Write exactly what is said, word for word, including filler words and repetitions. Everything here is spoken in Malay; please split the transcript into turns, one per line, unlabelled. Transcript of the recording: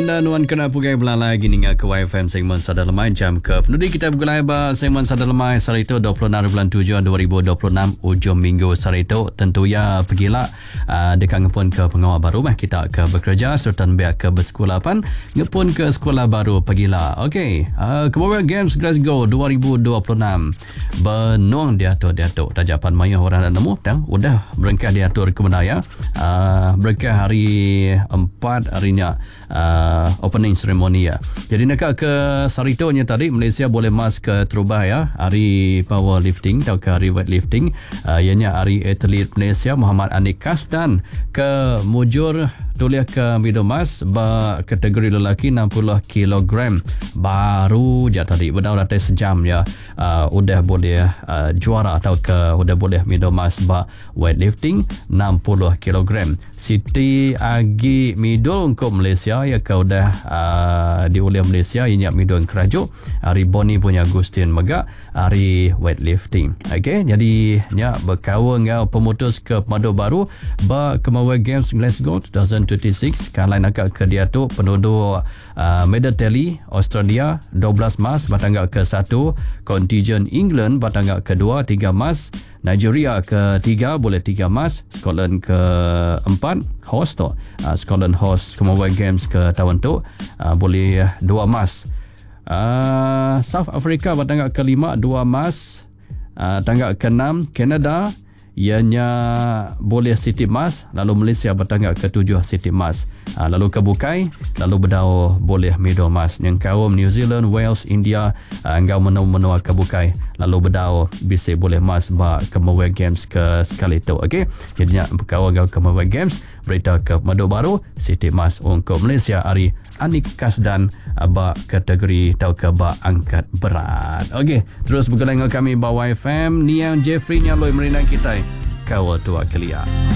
dan wan kena pugai belah lagi ninga ke Y F M segmen Sadar Lemai jam ke penudi kita bergulai ba segmen Sadar Lemai hari itu dua puluh enam bulan tujuh dua ribu dua puluh enam ujung minggu hari itu tentu ya pergilah uh, dekat ngepun ke pengawal baru mah kita ke bekerja serta biar ke bersekolah pan ngepun ke sekolah baru pergilah. Okey, uh, Commonwealth Games Glasgow dua ribu dua puluh enam benuang diatur diatur tajapan maya orang nak nemu dan udah berengkah diatur ke benda ya. Uh, berengkah hari empat harinya uh, opening ceremony ya. Jadi nak ke saritonya tadi Malaysia boleh mas ke terubah ya hari powerlifting atau ke hari weightlifting uh, ianya hari atlet Malaysia Muhammad Anik Kasdan ke mujur tulis ke medal emas ba kategori lelaki enam puluh kilogram baru je tadi berdaulat sejam ya uh, udah boleh uh, juara atau ke udah boleh medal emas ba weightlifting enam puluh kilogram. Siti Agi medal untuk Malaysia ya ke udah uh, diuliah Malaysia inya medal kerajuk hari Boni punya Agustin Mega hari weightlifting. Okey, jadi nya berkawan dengan pemutus ke pemadu baru ba Commonwealth Games Glasgow dua ribu dua puluh enam kalian agak ke dia tu penduduk uh, medal tally Australia dua belas emas batangga ke satu, contingent England batangga ke dua, tiga emas, Nigeria ke tiga boleh tiga emas, Scotland ke empat host tu uh, Scotland host Commonwealth Games ke tahun tu uh, boleh dua emas. uh, South Africa batangga ke lima dua emas, uh, tangga ke enam Canada ianya boleh City emas, lalu Malaysia bertangga ke tujuh City emas, ha, lalu ke Bukai, lalu Bedau boleh medal emas. Yang kaum New Zealand, Wales, India engkau menua-menua ke Bukai, lalu Bedau bisa boleh emas ba Commonwealth Games ke sekali itu. Okey, jadinya berkawan ke Commonwealth Games berita ke madu baru City emas untuk Malaysia hari Anik Kasdan ba kategori tau ke ba angkat berat. Okey, terus bergabung dengan kami ba Y F M Niang Jeffrey nyaloi merina kita kawal tua kelia.